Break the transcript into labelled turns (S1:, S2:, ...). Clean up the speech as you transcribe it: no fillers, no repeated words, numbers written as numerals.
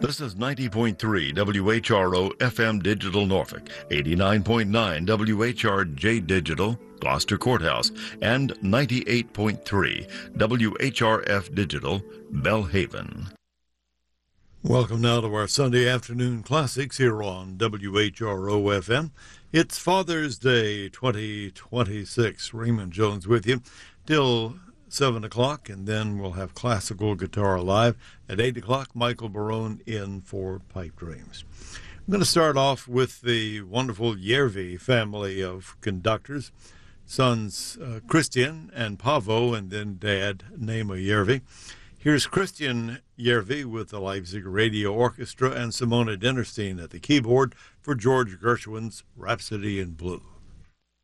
S1: This is 90.3 WHRO FM Digital Norfolk, 89.9 WHRJ Digital, Gloucester Courthouse, and 98.3 WHRF Digital, Belhaven. Welcome now to our Sunday afternoon classics here on WHRO FM. It's Father's Day 2026. Raymond Jones with you till 7 o'clock, and then we'll have Classical Guitar Live. At 8 o'clock, Michael Barone in for Pipe Dreams. I'm going to start off with the wonderful Järvi family of conductors. Sons Christian and Paavo, and then dad Neema Järvi. Here's Christian Järvi with the Leipzig Radio Orchestra and Simona Dinnerstein at the keyboard for George Gershwin's Rhapsody in Blue.